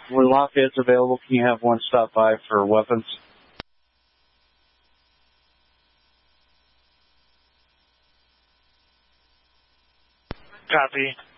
when Lafayette's available, can you have one stop by for weapons? Copy.